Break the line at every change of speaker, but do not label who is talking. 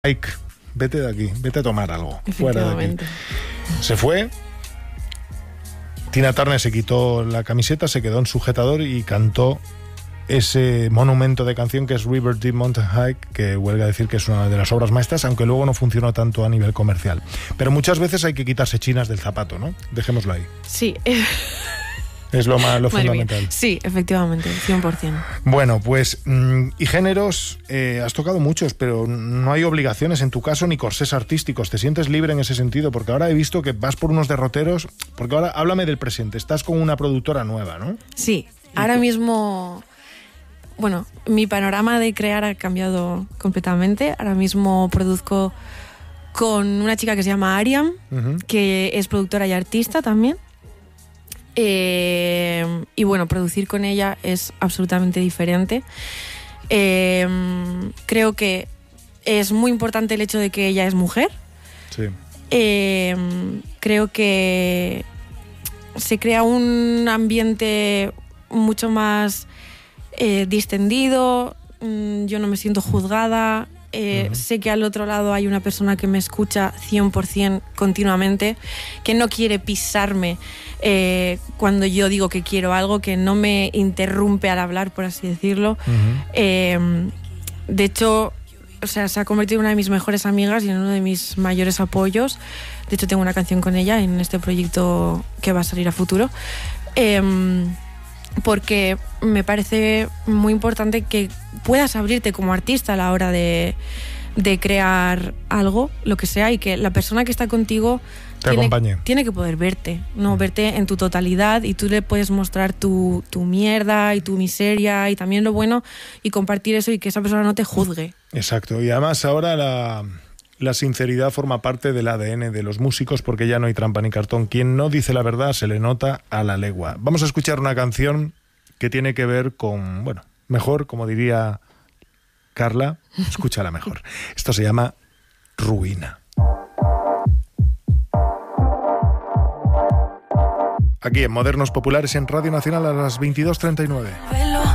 Ike, vete de aquí, vete a tomar algo. Fuera de aquí. Se fue. Tina Turner se quitó la camiseta, se quedó en sujetador y cantó ese monumento de canción que es River Deep Mountain High, que huelga decir que es una de las obras maestras, aunque luego no funcionó tanto a nivel comercial. Pero muchas veces hay que quitarse chinas del zapato, ¿no? Dejémoslo ahí.
Sí.
Es lo fundamental.
Sí, efectivamente, 100%.
Bueno, pues, y géneros, has tocado muchos, pero no hay obligaciones en tu caso ni corsés artísticos. ¿Te sientes libre en ese sentido? Porque ahora he visto que vas por unos derroteros, porque ahora háblame del presente, estás con una productora nueva, ¿no?
Sí, ahora mismo, bueno, mi panorama de crear ha cambiado completamente. Ahora mismo produzco con una chica que se llama Ariam, que es productora y artista también. Y bueno, producir con ella es absolutamente diferente. Creo que es muy importante el hecho de que ella es mujer.
Sí.
Creo que se crea un ambiente mucho más distendido. Yo no me siento juzgada. Sé que al otro lado hay una persona que me escucha 100% continuamente, que no quiere pisarme cuando yo digo que quiero algo, que no me interrumpe al hablar, por así decirlo. De hecho, o sea, se ha convertido en una de mis mejores amigas y en uno de mis mayores apoyos. De hecho, tengo una canción con ella en este proyecto que va a salir a futuro. Porque me parece muy importante que puedas abrirte como artista a la hora de crear algo, lo que sea, y que la persona que está contigo tiene que poder verte, no verte en tu totalidad, y tú le puedes mostrar tu mierda y tu miseria y también lo bueno, y compartir eso y que esa persona no te juzgue.
Exacto, y además ahora la sinceridad forma parte del ADN de los músicos, porque ya no hay trampa ni cartón. Quien no dice la verdad se le nota a la legua. Vamos a escuchar una canción que tiene que ver con, bueno, mejor, como diría Carla, escúchala mejor. Esto se llama Ruina. Aquí en Modernos Populares en Radio Nacional a las 22:39.